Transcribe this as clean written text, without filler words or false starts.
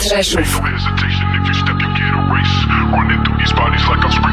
Trashów. Ain't no hesitation if you step, you get erased. Running through these bodies like I'm screaming.